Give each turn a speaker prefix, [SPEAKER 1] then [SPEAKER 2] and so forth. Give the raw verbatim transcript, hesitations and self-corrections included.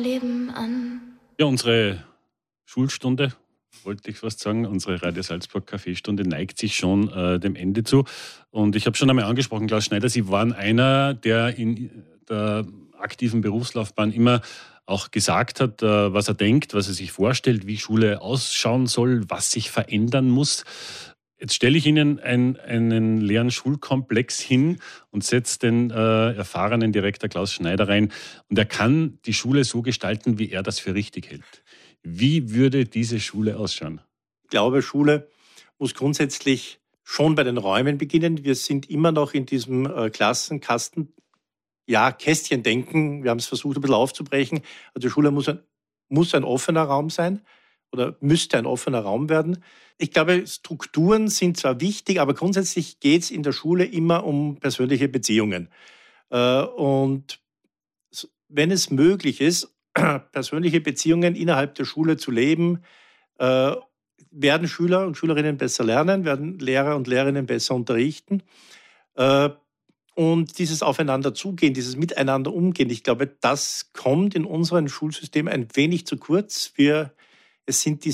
[SPEAKER 1] Leben an.
[SPEAKER 2] Ja, unsere Schulstunde, wollte ich fast sagen, unsere Radio Salzburg Kaffeestunde neigt sich schon äh, dem Ende zu. Und ich habe schon einmal angesprochen, Klaus Schneider, Sie waren einer, der in der aktiven Berufslaufbahn immer auch gesagt hat, äh, was er denkt, was er sich vorstellt, wie Schule ausschauen soll, was sich verändern muss. Jetzt stelle ich Ihnen ein, einen leeren Schulkomplex hin und setze den äh, erfahrenen Direktor Klaus Schneider rein. Und er kann die Schule so gestalten, wie er das für richtig hält. Wie würde diese Schule ausschauen?
[SPEAKER 3] Ich glaube, Schule muss grundsätzlich schon bei den Räumen beginnen. Wir sind immer noch in diesem äh, Klassenkasten, ja, Kästchendenken. Wir haben es versucht, ein bisschen aufzubrechen. Also die Schule muss ein, muss ein offener Raum sein oder müsste ein offener Raum werden. Ich glaube, Strukturen sind zwar wichtig, aber grundsätzlich geht es in der Schule immer um persönliche Beziehungen. Äh, und wenn es möglich ist, persönliche Beziehungen innerhalb der Schule zu leben, äh, werden Schüler und Schülerinnen besser lernen, werden Lehrer und Lehrerinnen besser unterrichten. Äh, und dieses Aufeinander zugehen, dieses Miteinander umgehen, ich glaube, das kommt in unserem Schulsystem ein wenig zu kurz. Wir, es sind die